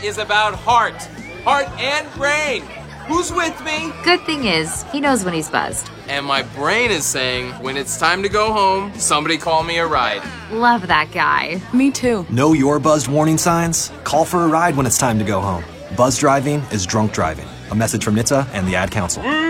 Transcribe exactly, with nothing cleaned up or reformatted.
is about heart. Heart and brain. Who's with me? Good thing is, he knows when he's buzzed. And my brain is saying, when it's time to go home, somebody call me a ride. Love that guy. Me too. Know your buzzed warning signs? Call for a ride when it's time to go home. Buzz driving is drunk driving. A message from N H T S A and the Ad Council.